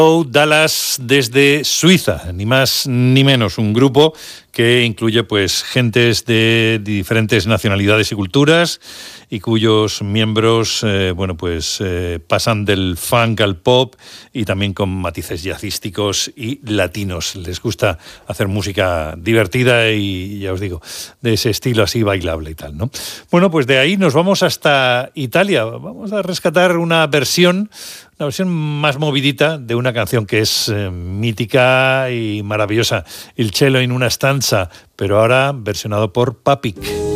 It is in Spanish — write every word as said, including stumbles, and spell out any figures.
Dallas desde Suiza, ni más ni menos, un grupo que incluye pues gentes de diferentes nacionalidades y culturas y cuyos miembros eh, bueno pues eh, pasan del funk al pop y también con matices jazzísticos y latinos. Les gusta hacer música divertida y ya os digo, de ese estilo así bailable y tal, ¿no? Bueno, pues de ahí nos vamos hasta Italia. Vamos a rescatar una versión Una versión más movidita de una canción que es eh, mítica y maravillosa, Il cielo in una stanza, pero ahora versionado por Papik.